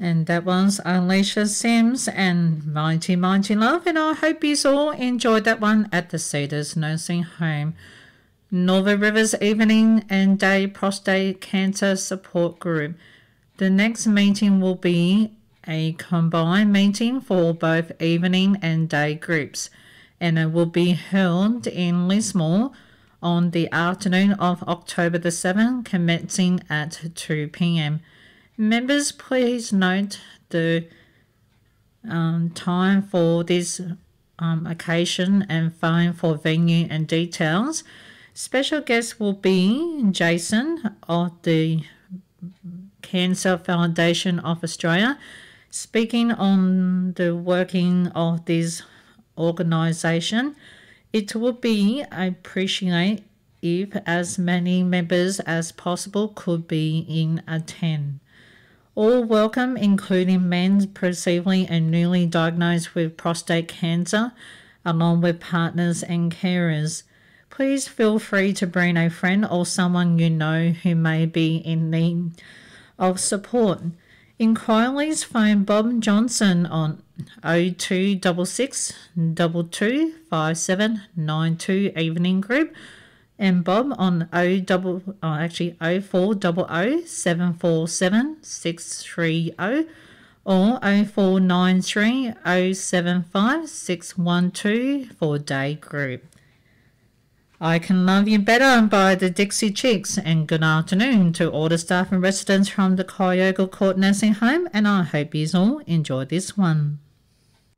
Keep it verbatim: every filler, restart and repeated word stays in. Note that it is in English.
And that was Alicia Sims and Mighty Mighty Love, and I hope you all enjoyed that one at the Cedars Nursing Home. Northern Rivers Evening and Day Prostate Cancer Support Group. The next meeting will be a combined meeting for both evening and day groups, and it will be held in Lismore on the afternoon of October the seventh, commencing at two p m Members, please note the um, time for this um, occasion and phone for venue and details. Special guest will be Jason of the Cancer Foundation of Australia, speaking on the working of this organisation. It would be appreciated if as many members as possible could be in attend. All welcome, including men previously and newly diagnosed with prostate cancer, along with partners and carers. Please feel free to bring a friend or someone you know who may be in need of support. Inquiries, phone Bob Johnson on oh two six six, two two five seven nine two Evening Group, and Bob on O double oh, actually oh four hundred, seven four seven, six three oh or oh four nine three, oh seven five, six one two for Day Group. I Can Love You Better by the Dixie Chicks, and good afternoon to all the staff and residents from the Kyogle Court Nursing Home, and I hope you all enjoy this one.